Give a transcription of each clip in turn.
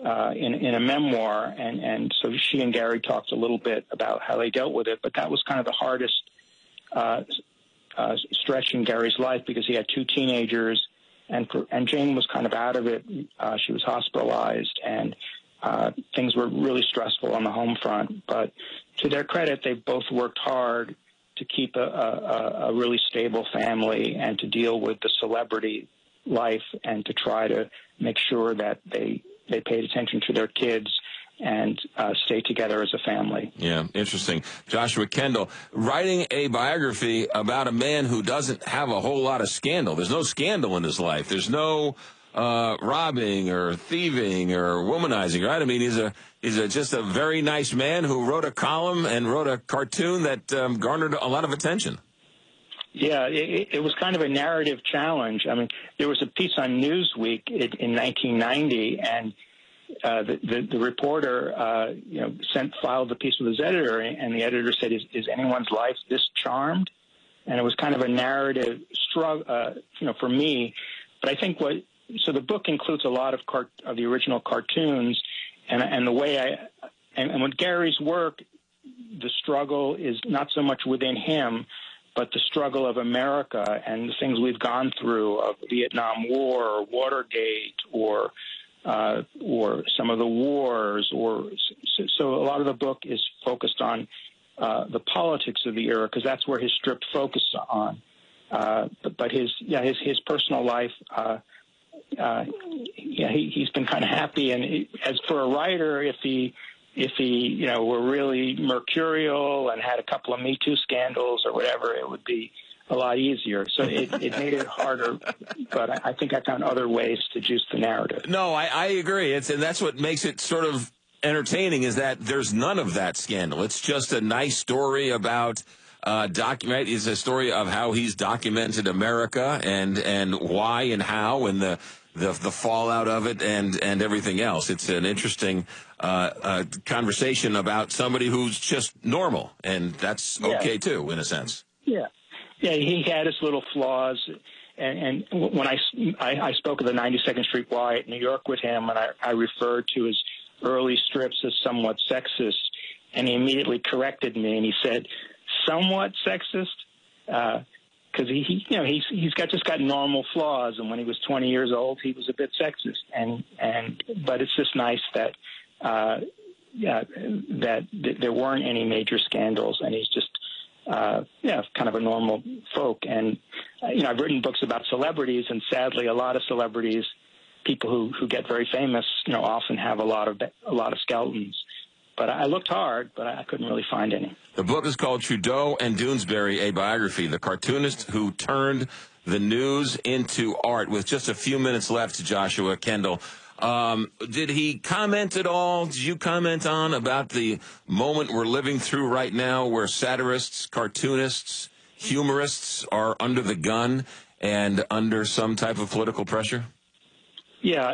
in a memoir, and so she and Gary talked a little bit about how they dealt with it. But that was kind of the hardest stretch in Gary's life because he had two teenagers, and Jane was kind of out of it. She was hospitalized, and things were really stressful on the home front. But to their credit, they both worked hard to keep a really stable family and to deal with the celebrity life and to try to make sure that they paid attention to their kids and stay together as a family. Yeah, interesting. Joshua Kendall, writing a biography about a man who doesn't have a whole lot of scandal. There's no scandal in his life. There's no robbing or thieving or womanizing, right? I mean, he's just a very nice man who wrote a column and wrote a cartoon that garnered a lot of attention. Yeah, it was kind of a narrative challenge. I mean, there was a piece on Newsweek in 1990, and the reporter, filed the piece with his editor, and the editor said, "Is anyone's life this charmed?" And it was kind of a narrative struggle, for me. But I think so the book includes a lot of the original cartoons, and the way and with Gary's work, the struggle is not so much within him, but the struggle of America and the things we've gone through of Vietnam War or Watergate or some of the wars. So a lot of the book is focused on the politics of the era because that's where his strip focused on. But his personal life, he's been kind of happy. And as for a writer, if he were really mercurial and had a couple of Me Too scandals or whatever, it would be a lot easier. So it made it harder, but I think I found other ways to juice the narrative. No, I agree. And that's what makes it sort of entertaining is that there's none of that scandal. It's just a nice story about it's a story of how he's documented America and why and how and the fallout of it and everything else. It's an interesting conversation about somebody who's just normal, and that's okay too, in a sense. Yeah, he had his little flaws, and when I spoke of the 92nd Street Y at New York with him, and I referred to his early strips as somewhat sexist, and he immediately corrected me, and he said, "Somewhat sexist." Because he's got normal flaws, and when he was 20 years old, he was a bit sexist, but it's just nice that that there weren't any major scandals, and he's just kind of a normal folk. And I've written books about celebrities, and sadly, a lot of celebrities, people who get very famous, often have a lot of skeletons. But I looked hard, but I couldn't really find any. The book is called Trudeau and Doonesbury, a biography, the cartoonist who turned the news into art. With just a few minutes left, Joshua Kendall, did he comment at all? Did you comment on about the moment we're living through right now where satirists, cartoonists, humorists are under the gun and under some type of political pressure? Yeah,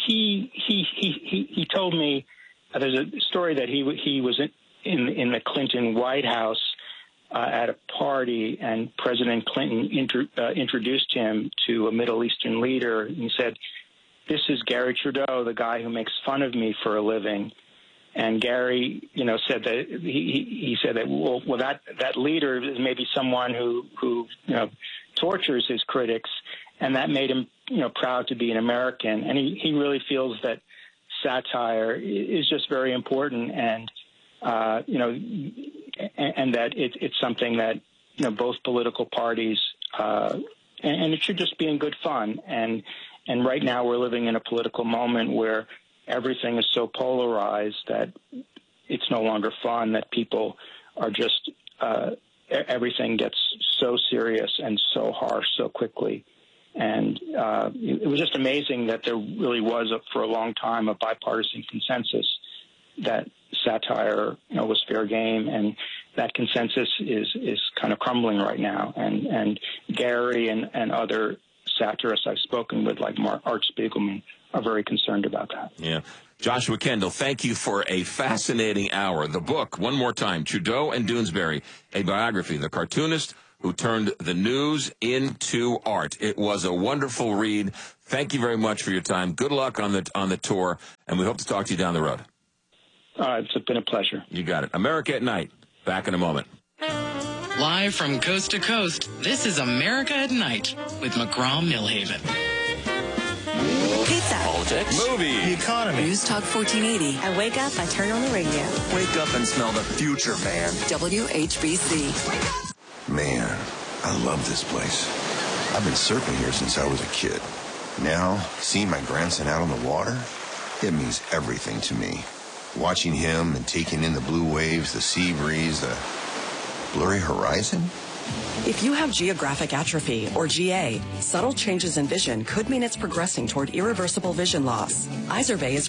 he told me. There's a story that he was in the Clinton White House at a party, and President Clinton introduced him to a Middle Eastern leader. And he said, "This is Gary Trudeau, the guy who makes fun of me for a living." And Gary, said that he said that well that leader is maybe someone who tortures his critics, and that made him proud to be an American. And he really feels that satire is just very important, and and that it's something that both political parties and it should just be in good fun. And right now we're living in a political moment where everything is so polarized that it's no longer fun. That people are just everything gets so serious and so harsh so quickly. And it was just amazing that there really was, for a long time, a bipartisan consensus that satire, was fair game, and that consensus is kind of crumbling right now. And Gary and other satirists I've spoken with, like Art Spiegelman, are very concerned about that. Yeah. Joshua Kendall, thank you for a fascinating hour. The book, one more time, Trudeau and Doonesbury, a biography, the cartoonist who turned the news into art. It was a wonderful read. Thank you very much for your time. Good luck on the tour, and we hope to talk to you down the road. It's been a pleasure. You got it. America at Night. Back in a moment. Live from coast to coast, this is America at Night with McGraw-Millhaven. Pizza. Politics. Movie. The economy. News Talk 1480. I wake up, I turn on the radio. Wake up and smell the future, man. WHBC. Man, I love this place. I've been surfing here since I was a kid. Now, seeing my grandson out on the water, it means everything to me. Watching him and taking in the blue waves, the sea breeze, the blurry horizon. If you have geographic atrophy, or GA, subtle changes in vision could mean it's progressing toward irreversible vision loss. Izervay is